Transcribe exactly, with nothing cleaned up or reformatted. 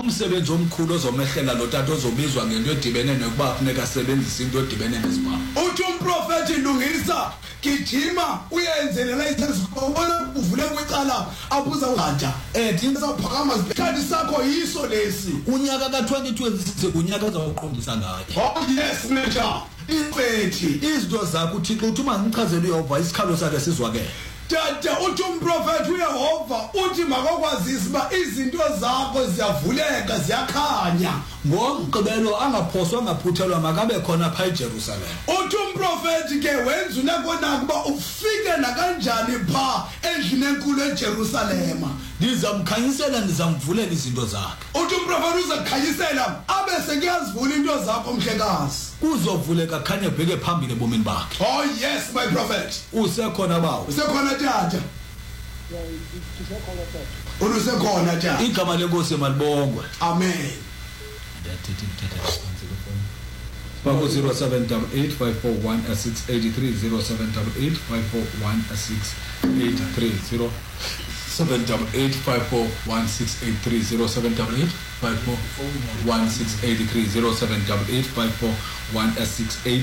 umsebenzi omkhulu ozomehlela lo tata ozobizwa ngento edibene nokuba funeka asebenzise into edibene nesibhamu. Uthi umprofeti lungisa gijima uyenze le license ubona uvule kwicala abuza uhanja ethi saphakama isikhathi sakho yiso lesi. Unyaka ka twenty twenty unyaka ozawuqondisa ngayo. Oh yes major ifethi izinto zakho uThixo uthi uma ngichazele uyova isikhalo sakhe sizwakele. Tata uthi umprofeti uYehova uthi makokwazisa ba izinto zakho ziyavuleka ziyakhanya. Ngomgqibelo angaphoswa ngaphuthelwa makabe khona pha eJerusalem. Uthi umprofeti ke wenza unakona kuba ufike na kanjani pha endlini enkulu eJerusalem. Ndizamkhanyisela ndizamvulela izinto zakhe. Uthi umprofeti uzakhanyisela abe sekuyazivula into zakho mhlekazi. Kuzovuleka khanye bheke phambili ebomini bakhe. Oh yes my prophet. Usekhona bawo. Usekhona tata. Usekhona tata. Igama lenkosi malibongwe. Amen. Bako zero seven eight eight five four one six eight three zero seven eight eight five four one six eight three zero seven eight five four one six eight three zero seven eight five four one six eight three zero seven eight five four one six eight